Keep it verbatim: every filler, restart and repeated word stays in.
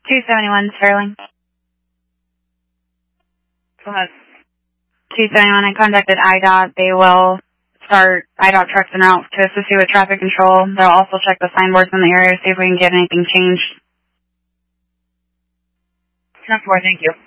two seventy-one Sterling. Go ahead. two seventy-one, I contacted I D O T. They will start I D O T trucks en route to assist you with traffic control. They'll also check the signboards in the area, see if we can get anything changed. ten four, thank you.